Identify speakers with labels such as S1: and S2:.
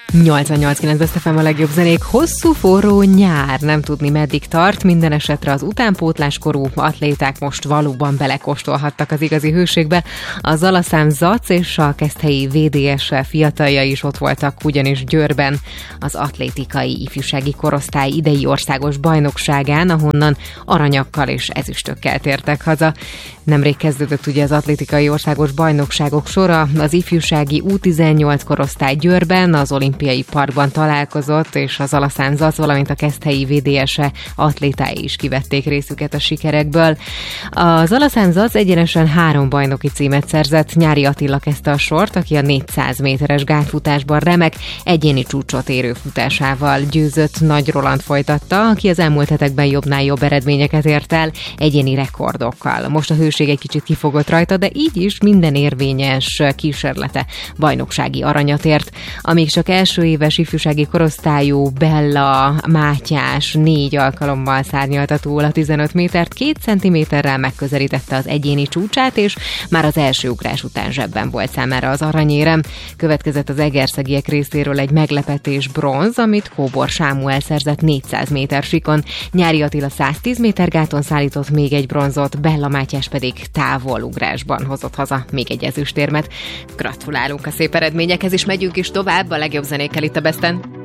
S1: 88.9 Best FM a legjobb zenék. Hosszú, forró nyár, nem tudni meddig tart. Minden esetre az utánpótláskorú atléták most valóban belekóstolhattak az igazi hőségbe. A Zalaszám Zac és a Keszthelyi VDS fiataljai is ott voltak, ugyanis Győrben az atlétikai ifjúsági korosztály idei országos bajnokságán, ahonnan aranyakkal és ezüstökkel tértek haza. Nemrég kezdődött ugye az atlétikai országos bajnokságok sora, az ifjúsági U18 korosztály Győrben, az olimpiai parkban találkozott, és az Zalaszám Zac, valamint a Keszthelyi VDS-e atlétái is kivették részüket a sikerekből. A Zalaszám Zac egyenesen 3 bajnoki címet szerzett. Nyári Attila kezdte a sort, aki a 400 méteres gátfutásban remek, egyéni csúcsot érő futásával győzött. Nagy Roland folytatta, aki az elmúlt hetekben jobbnál jobb eredményeket ért el, egyéni rekordokkal. Most a hőség egy kicsit kifogott rajta, de így is minden érvényes kísérlete bajnoksági aranyat ért. Amíg csak első éves ifjúsági korosztályú Bella Mátyás 4 alkalommal szárnyalta túl a 15 métert, 2 centiméterrel megközelítette az egyéni csúcsát, és már az első ugrás után zsebben volt számára az aranyérem. Következett az egerszegiek részéről egy meglepetés bronz, amit Kóbor Sámuel szerzett 400 méter síkon. Nyári Attila 110 méter gáton szállított még egy bronzot, Bella Mátyás pedig távolugrásban hozott haza még egy ezüstérmet. Gratulálunk a szép eredményekhez, és megyünk is tovább a legjobb zenékkel itt a Besten.